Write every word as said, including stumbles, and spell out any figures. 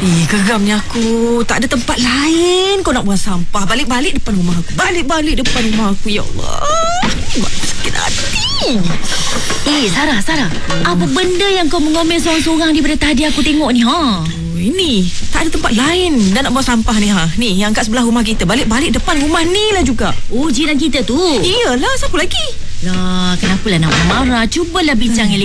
Eh, geramnya aku. Tak ada tempat lain kau nak buang sampah. Balik-balik depan rumah aku. Balik-balik depan rumah aku. Ya Allah, sakit hati. Eh Sarah, Sarah, apa benda yang kau mengomel seorang-seorang daripada tadi aku tengok ni, ha? Ini tak ada tempat lain dah nak buang sampah ni, ha. Ni yang kat sebelah rumah kita. Balik-balik depan rumah ni lah juga. Oh, jiran kita tu. Iyalah, siapa lagi? Lah, kenapalah nak marah? Cubalah bincang elok.